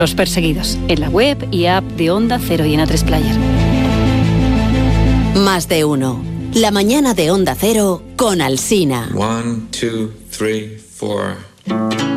Los perseguidos, en la web y app de Onda Cero y en A3 Player. Más de uno. La mañana de Onda Cero con Alsina. 1, 2, 3, 4.